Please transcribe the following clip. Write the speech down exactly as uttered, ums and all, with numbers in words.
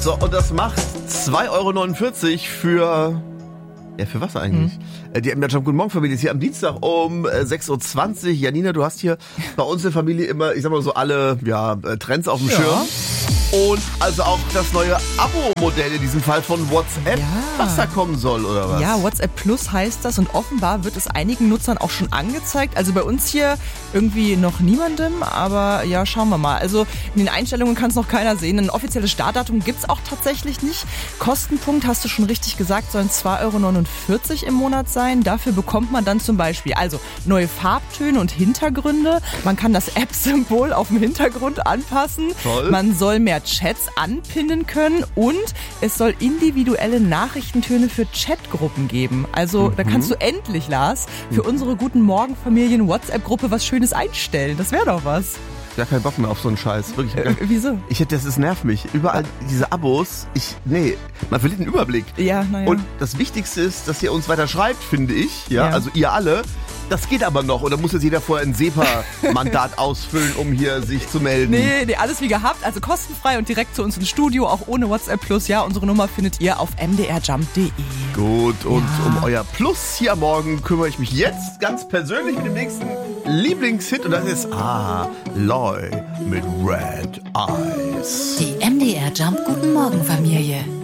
So, und das macht zwei Euro neunundvierzig für... Ja, für was eigentlich? Hm. Die M D R Jump Guten Morgen Familie ist hier am Dienstag um sechs Uhr zwanzig. Janina, du hast hier bei uns in der Familie immer, ich sag mal so, alle ja, Trends auf dem ja. Schirm. Und also auch das neue Abo-Modell in diesem Fall von WhatsApp, ja. was da kommen soll, oder was? Ja, WhatsApp Plus heißt das und offenbar wird es einigen Nutzern auch schon angezeigt. Also bei uns hier irgendwie noch niemandem, aber ja, schauen wir mal. Also in den Einstellungen kann es noch keiner sehen. Ein offizielles Startdatum gibt es auch tatsächlich nicht. Kostenpunkt, hast du schon richtig gesagt, sollen zwei Euro neunundvierzig im Monat sein. Dafür bekommt man dann zum Beispiel also neue Farbtöne und Hintergründe. Man kann das App-Symbol auf dem Hintergrund anpassen. Toll. Man soll mehr Chats anpinnen können und es soll individuelle Nachrichtentöne für Chatgruppen geben. Also mhm. da kannst du endlich, Lars, für mhm. unsere Guten Morgen Familien WhatsApp-Gruppe was Schönes einstellen. Das wäre doch was. Ja, keinen Bock mehr auf so einen Scheiß. Wirklich. Äh, wieso? Ich hätte, das ist, nervt mich. Überall diese Abos. Ich, nee, man verliert den Überblick. Ja, naja. Und das Wichtigste ist, dass ihr uns weiter schreibt, finde ich. Ja, ja. also ihr alle. Das geht aber noch. Und da muss jetzt jeder vorher ein SEPA-Mandat ausfüllen, um hier sich zu melden. Nee, nee, alles wie gehabt. Also kostenfrei und direkt zu uns ins Studio, auch ohne WhatsApp Plus. Ja, unsere Nummer findet ihr auf m d r jump punkt d e. Gut, und ja. um euer Plus hier am Morgen kümmere ich mich jetzt ganz persönlich mit dem nächsten Lieblingshit. Und das ist, ah, Loy mit Red Eyes. Die M D R Jump Guten Morgen Familie.